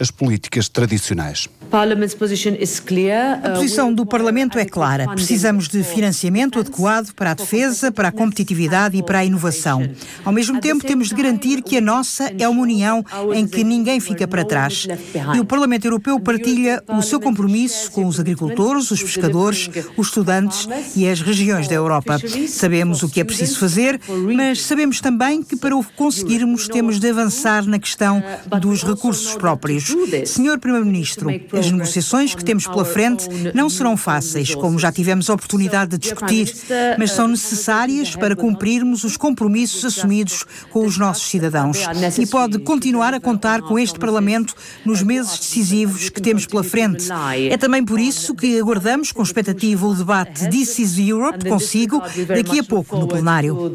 as políticas tradicionais. A posição do Parlamento é clara. Precisamos de financiamento adequado para a defesa, para a competitividade e para a inovação. Ao mesmo tempo, temos de garantir que a nossa é uma União em que ninguém fica para trás. E o Parlamento Europeu partilha o seu compromisso com os agricultores, os pescadores, os estudantes e as regiões da Europa. Sabemos o que é preciso fazer, mas sabemos também que para o conseguirmos temos de avançar na questão dos recursos próprios. Senhor Primeiro-Ministro, as negociações que temos pela frente não serão fáceis, como já tivemos a oportunidade de discutir, mas são necessárias para cumprirmos os compromissos assumidos com os nossos cidadãos. E pode continuar a contar com este Parlamento nos meses decisivos que temos pela frente. É também por isso que aguardamos com expectativa o debate This is Europe consigo daqui a pouco no plenário.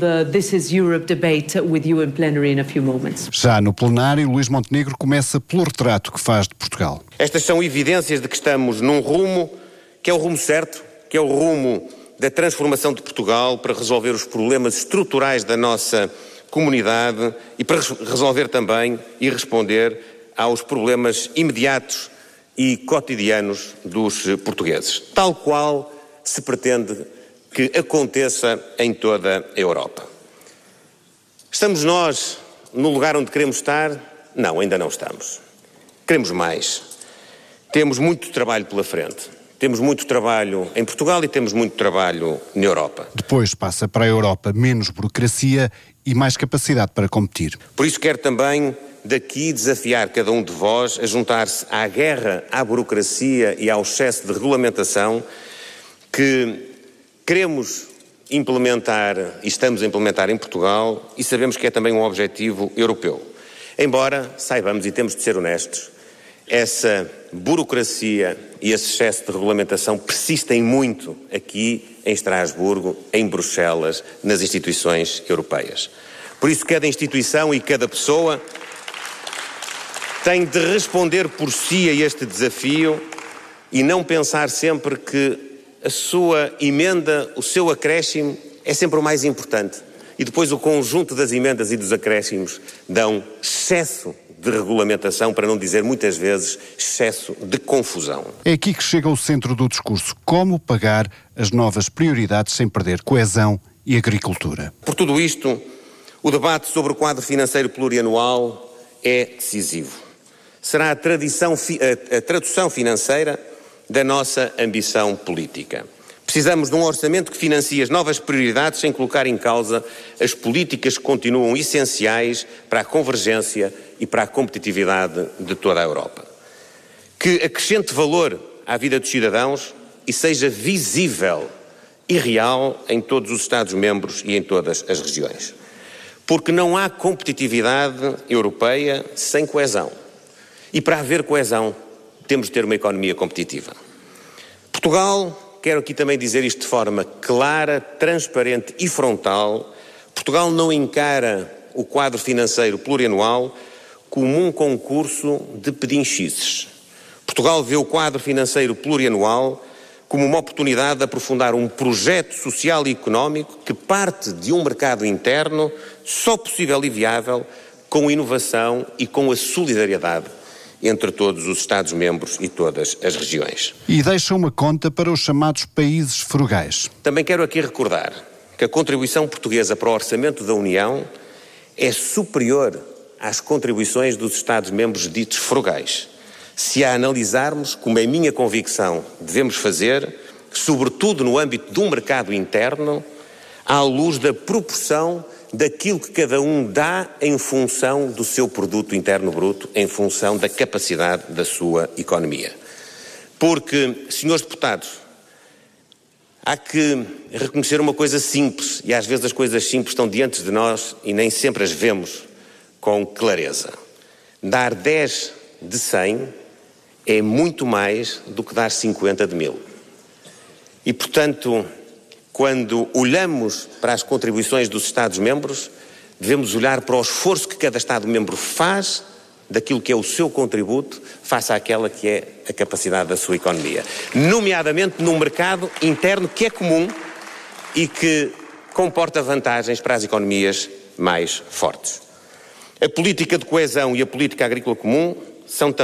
Já no plenário, Luís Montenegro começa pelo retrato que faz de Portugal. Estas são evidências de que estamos num rumo que é o rumo certo, que é o rumo da transformação de Portugal para resolver os problemas estruturais da nossa comunidade e para resolver também e responder aos problemas imediatos e cotidianos dos portugueses, tal qual se pretende que aconteça em toda a Europa. Estamos nós no lugar onde queremos estar? Não, ainda não estamos. Queremos mais. Temos muito trabalho pela frente. Temos muito trabalho em Portugal e temos muito trabalho na Europa. Depois passa para a Europa menos burocracia e mais capacidade para competir. Por isso quero também daqui desafiar cada um de vós a juntar-se à guerra, à burocracia e ao excesso de regulamentação que queremos implementar e estamos a implementar em Portugal e sabemos que é também um objetivo europeu. Embora saibamos, e temos de ser honestos, essa burocracia e esse excesso de regulamentação persistem muito aqui em Estrasburgo, em Bruxelas, nas instituições europeias. Por isso, cada instituição e cada pessoa tem de responder por si a este desafio e não pensar sempre que a sua emenda, o seu acréscimo, é sempre o mais importante. E depois o conjunto das emendas e dos acréscimos dão excesso de regulamentação, para não dizer muitas vezes excesso de confusão. É aqui que chega o centro do discurso. Como pagar as novas prioridades sem perder coesão e agricultura? Por tudo isto, o debate sobre o quadro financeiro plurianual é decisivo. Será a tradução financeira da nossa ambição política. Precisamos de um orçamento que financie as novas prioridades sem colocar em causa as políticas que continuam essenciais para a convergência e para a competitividade de toda a Europa. Que acrescente valor à vida dos cidadãos e seja visível e real em todos os Estados-membros e em todas as regiões. Porque não há competitividade europeia sem coesão. E para haver coesão, temos de ter uma economia competitiva. Portugal, quero aqui também dizer isto de forma clara, transparente e frontal, Portugal não encara o quadro financeiro plurianual como um concurso de pedinchices. Portugal vê o quadro financeiro plurianual como uma oportunidade de aprofundar um projeto social e económico que parte de um mercado interno só possível e viável com inovação e com a solidariedade entre todos os Estados-membros e todas as regiões. E deixa uma conta para os chamados países frugais. Também quero aqui recordar que a contribuição portuguesa para o orçamento da União é superior às contribuições dos Estados-membros ditos frugais. Se a analisarmos, como é minha convicção devemos fazer, sobretudo no âmbito de um mercado interno, à luz da proporção daquilo que cada um dá em função do seu produto interno bruto, em função da capacidade da sua economia. Porque, senhores deputados, há que reconhecer uma coisa simples, e às vezes as coisas simples estão diante de nós e nem sempre as vemos com clareza. Dar 10 de 100 é muito mais do que dar 50 de 1000. E, portanto, quando olhamos para as contribuições dos Estados-membros, devemos olhar para o esforço que cada Estado-membro faz daquilo que é o seu contributo face àquela que é a capacidade da sua economia. Nomeadamente num mercado interno que é comum e que comporta vantagens para as economias mais fortes. A política de coesão e a política agrícola comum são também